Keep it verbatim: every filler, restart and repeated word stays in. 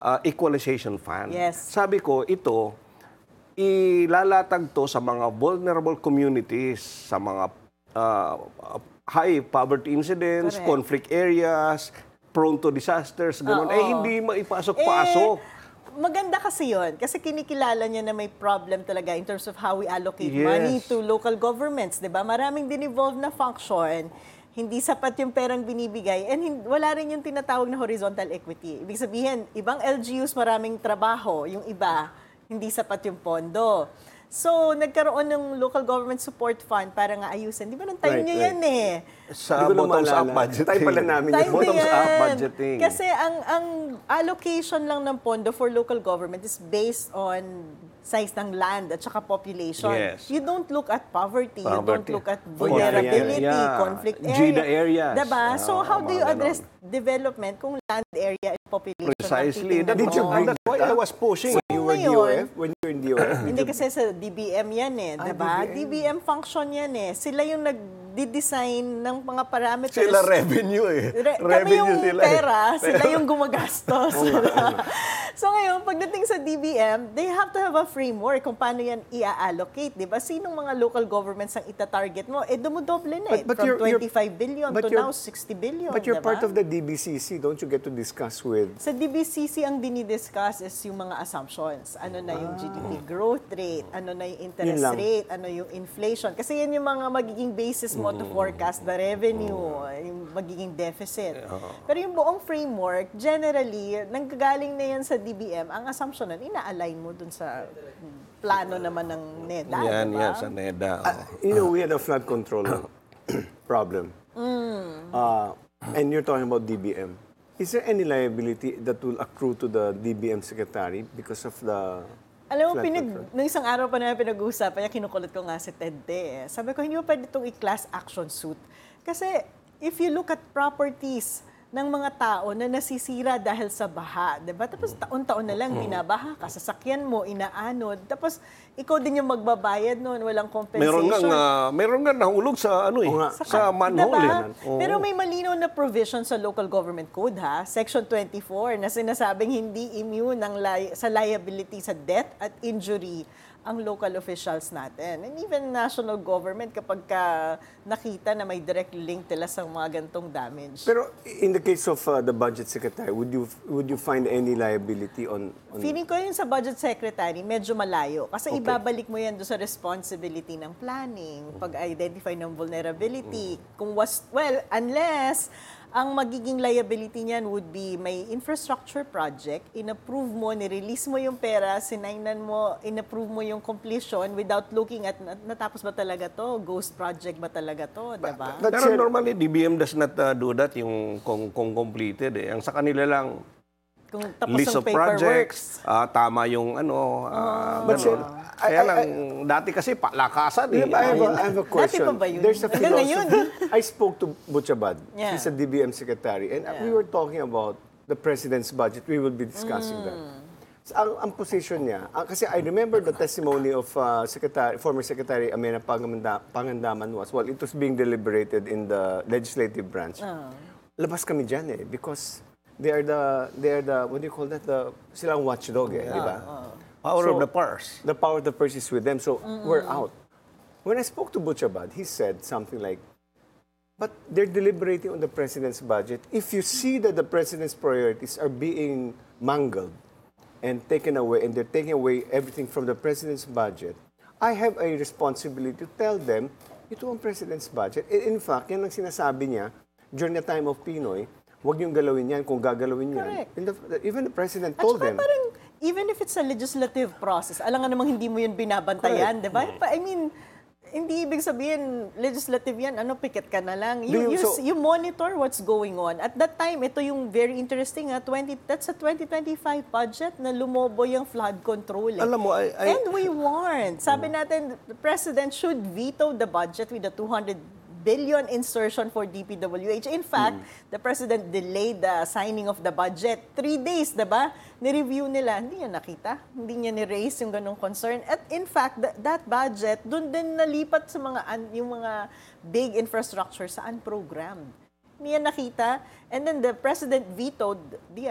uh, Equalization Fund. Yes. Sabi ko, ito, ilalatag to sa mga vulnerable communities, sa mga uh, high poverty incidents, Correct. conflict areas, prone to disasters, gano'n. Oo. Eh, hindi maipasok-pasok. Eh, maganda kasi yon kasi kinikilala niya na may problem talaga in terms of how we allocate Yes. money to local governments, 'di ba? Maraming din-involved na function, hindi sapat yung perang binibigay, and hin- wala rin yung tinatawag na horizontal equity. Ibig sabihin, ibang L G Us maraming trabaho, yung iba hindi sapat yung pondo. So, nagkaroon ng local government support fund para nga ayusin. Di ba nung time Right, niyo right. yan eh? Sa Hindi ko na bottoms-up maalala. budgeting. Time pala namin Time yun. na Bottoms-up yan. budgeting. Kasi ang ang allocation lang ng pondo for local government is based on size ng land at saka population. Yes. You don't look at poverty, you don't Poverty. look at Oh, yeah, vulnerability, yeah, yeah. conflict area. G D A areas. Diba? So Oo, how do you mga address development kung land area and population? ang Precisely. titingnan Did mo? you bring that's why I was pushing. When you were D O F? ngayon, When you were in D O F? Hindi kasi sa D B M yan eh, Ah, di ba? D B M. D B M function yan eh. Sila yung nag-design ng mga parameters. Sila revenue eh. Re- kami revenue yung sila eh. pera, sila yung gumagastos. So ngayon, pagdating sa D B M, they have to have a framework kung paano yan i-allocate, di ba? Sinong mga local governments ang ita-target mo? Eh, dumudoble na eh. But- but From you're- you're- twenty-five billion but to you're- now sixty billion, But you're di part ba? of the D B C C. Don't you get to discuss with... Sa D B C C, ang dinidiscuss is yung mga assumptions. Ano na yung G D P growth rate, ano na yung interest Yun lang. rate, ano yung inflation. Kasi yan yung mga magiging basis mo to forecast the revenue, yung magiging deficit. Pero yung buong framework, generally, nanggagaling na yan sa D B M, ang assumption nun, ina-align mo dun sa plano naman ng NEDA. Yan, diba? yan, sa NEDA. Uh, you know, we had a flood control problem. Uh, and you're talking about D B M. Is there any liability that will accrue to the D B M secretary because of the... Alam mo, flood pinag, control? nung isang araw pa namin pinag-uusapan niya, kinukulit ko nga si Ted De. Eh. Sabi ko, hindi mo pwede itong i-class action suit. Kasi if you look at properties ng mga tao na nasisira dahil sa baha, di ba? Tapos taon-taon na lang binabaha ka, sasakyan mo, inaanod. Tapos ikaw din yung magbabayad noon, walang compensation. Meron nga, uh, meron nga nahulog sa, ano eh, Oo nga. sa manhole. Diba? eh. Oo. Pero may malinaw na provision sa Local Government Code, ha? Section twenty-four, na sinasabing hindi immune ng li- sa liability sa death at injury ang local officials natin. And even national government, kapag ka nakita na may direct link nila sa mga gantong damage. Pero in the case of uh, the budget secretary, would you would you find any liability on... on Feeling ko yun sa budget secretary, medyo malayo. Kasi Okay. ibabalik mo yan doon sa responsibility ng planning, pag-identify ng vulnerability. Kung was, well, unless ang magiging liability niyan would be may infrastructure project, in-approve mo, nirelease mo yung pera, sinainan mo, in-approve mo yung completion without looking at nat- natapos ba talaga to, ghost project ba talaga to, diba? But Pero sir- normally, D B M does not uh, do that, yung kung, kung completed. Eh. Ang sa kanila lang, Kung tapos list ng of projects, paperworks. ah, tama yung ano. ah, But ano. sir, Kaya I- lang, dati kasi palakasan eh. I have, a, I have a question. Dati pa ba yun? There's a Hanggang ngayon. philosophy. I spoke to Butchabad. Yeah. He's a D B M secretary. And we were talking about the president's budget. We will be discussing that. So, ang, ang position niya, ang- kasi I remember the testimony of uh, secretary, former Secretary Amena Panganda, Pangandaman was, well, it was being deliberated in the legislative branch. Labas kami dyan eh, because they are the, they are the, what do you call that? The, silang watchdog eh, di ba? Power So, of the purse. The power of the purse is with them, so we're out. When I spoke to Butchabad, he said something like, but they're deliberating on the president's budget. If you see that the president's priorities are being mangled and taken away, and they're taking away everything from the president's budget, I have a responsibility to tell them, ito ang president's budget. In in fact, yan ang sinasabi niya, during the time of Pinoy, huwag niyong galawin yan kung gagalawin yan. Correct. And the, even the president At told saka them, parang, even if it's a legislative process, alam nga namang hindi mo yun binabantayan, di ba? Pa- I mean, hindi ibig sabihin, legislative yan, ano, pikit ka na lang. You, Do you- you, so- you monitor what's going on. At that time, ito yung very interesting, ha, twenty, that's a twenty twenty-five budget na lumobo yung flood control. Eh. Alam mo, I- I- And we warned. Sabi natin, the president should veto the budget with the two hundred billion insertion for D P W H. In fact, the president delayed the signing of the budget. Three days, diba? Ni-review nila, hindi niya nakita. Hindi niya ni-raise yung ganong concern. At in fact, th- that budget, dun din nalipat sa mga, un- yung mga big infrastructure sa unprogrammed. Hindi niya nakita. And then the president vetoed the